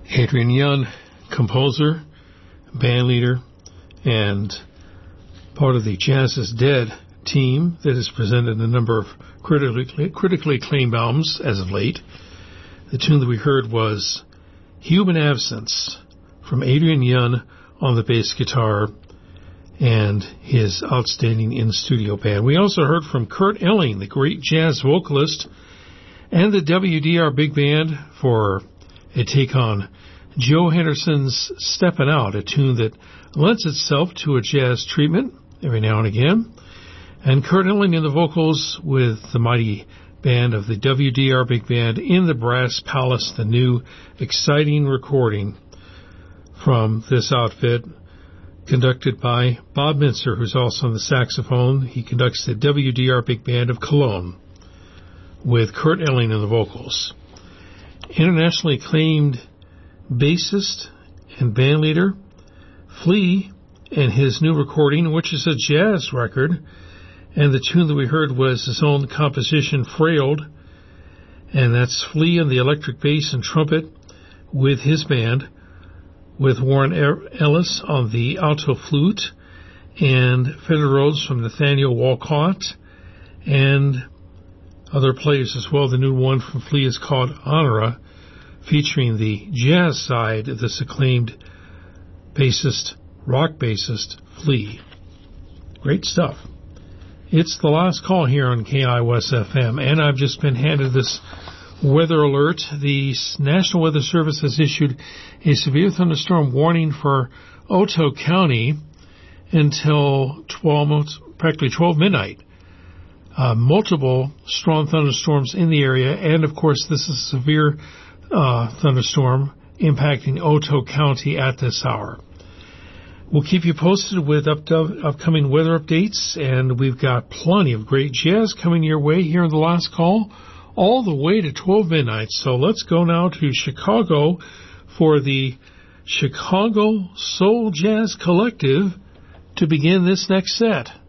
Adrian Young, composer, bandleader, and part of the Jazz is Dead team that has presented a number of critically acclaimed albums as of late. The tune that we heard was Human Absence from Adrian Young on the bass guitar and his outstanding in-studio band. We also heard from Kurt Elling, the great jazz vocalist, and the WDR Big Band for a take on Joe Henderson's Steppin' Out, a tune that lends itself to a jazz treatment every now and again. And Kurt Elling in the vocals with the mighty band of the WDR Big Band in the Brass Palace, the new exciting recording from this outfit, conducted by Bob Mincer, who's also on the saxophone. He conducts the WDR Big Band of Cologne with Kurt Elling in the vocals. Internationally acclaimed bassist and bandleader Flea and his new recording, which is a jazz record, and the tune that we heard was his own composition, Frailed, and that's Flea on the electric bass and trumpet with his band, with Warren Ellis on the alto flute, and fiddle Rhodes from Nathaniel Walcott, and other players as well. The new one from Flea is called Honora, featuring the jazz side of this acclaimed bassist, rock bassist, Flea. Great stuff. It's the last call here on KIOS FM, and I've just been handed this weather alert. The National Weather Service has issued a severe thunderstorm warning for Otoe County until practically 12 midnight. Multiple strong thunderstorms in the area, and of course this is a severe thunderstorm impacting Otoe County at this hour. We'll keep you posted with upcoming weather updates, and we've got plenty of great jazz coming your way here in the last call, all the way to 12 midnight. So let's go now to Chicago for the Chicago Soul Jazz Collective to begin this next set.